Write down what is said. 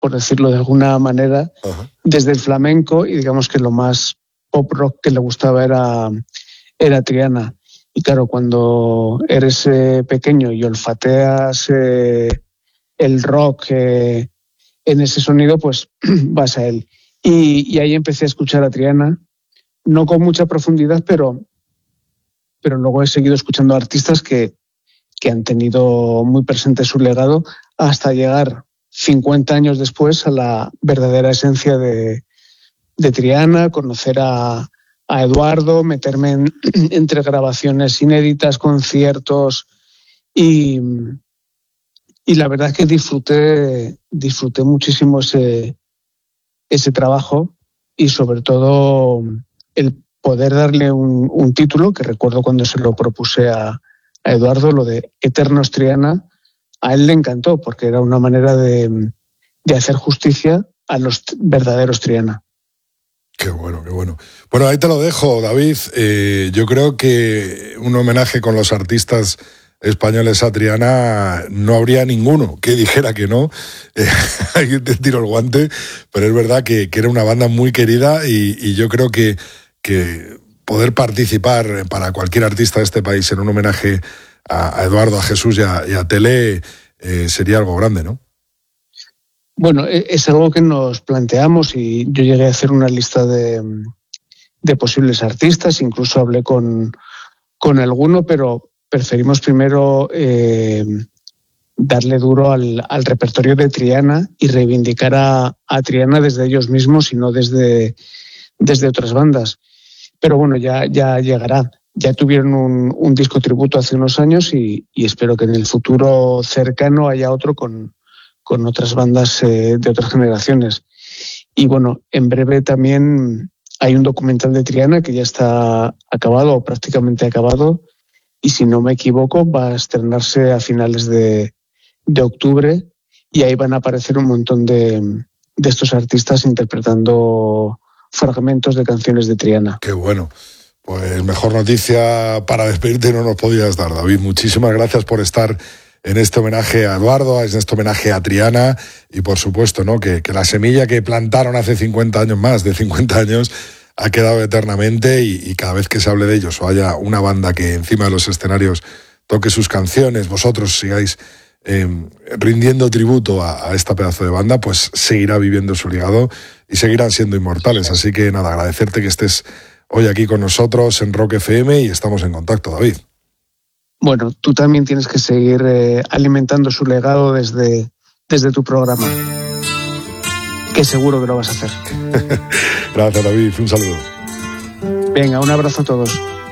por decirlo de alguna manera, desde el flamenco, y digamos que lo más pop rock que le gustaba era Triana. Y claro, cuando eres pequeño y olfateas el rock en ese sonido, pues vas a él. Y ahí empecé a escuchar a Triana, no con mucha profundidad, pero luego he seguido escuchando artistas que han tenido muy presente su legado hasta llegar 50 años después a la verdadera esencia de Triana, conocer a Eduardo, meterme entre grabaciones inéditas, conciertos y la verdad es que disfruté muchísimo ese trabajo y sobre todo el poder darle un título, que recuerdo cuando se lo propuse a Eduardo, lo de Eternos Triana. A él le encantó porque era una manera de hacer justicia a los verdaderos Triana. Qué bueno, qué bueno. Bueno, ahí te lo dejo, David. Yo creo que un homenaje con los artistas españoles a Triana no habría ninguno que dijera que no. Te tiro el guante, pero es verdad que era una banda muy querida y yo creo que poder participar para cualquier artista de este país en un homenaje a Eduardo, a Jesús y a Tele sería algo grande, ¿no? Bueno, es algo que nos planteamos y yo llegué a hacer una lista de posibles artistas, incluso hablé con alguno, pero preferimos primero darle duro al repertorio de Triana y reivindicar a Triana desde ellos mismos y no desde otras bandas. Pero bueno, ya llegará. Ya tuvieron un disco tributo hace unos años y espero que en el futuro cercano haya otro con otras bandas de otras generaciones. Y bueno, en breve también hay un documental de Triana que ya está acabado o prácticamente acabado y si no me equivoco va a estrenarse a finales de octubre y ahí van a aparecer un montón de estos artistas interpretando fragmentos de canciones de Triana. Qué bueno. Pues mejor noticia para despedirte no nos podías dar, David. Muchísimas gracias por estar en este homenaje a Eduardo, en este homenaje a Triana y por supuesto, ¿no? que la semilla que plantaron hace 50 años, más de 50 años, ha quedado eternamente y cada vez que se hable de ellos o haya una banda que encima de los escenarios toque sus canciones, vosotros sigáis rindiendo tributo a esta pedazo de banda, pues seguirá viviendo su legado y seguirán siendo inmortales. Así que nada, agradecerte que estés hoy aquí con nosotros en Rock FM y estamos en contacto, David. Bueno, tú también tienes que seguir alimentando su legado desde tu programa, que seguro que lo vas a hacer. Gracias, David. Un saludo. Venga, un abrazo a todos.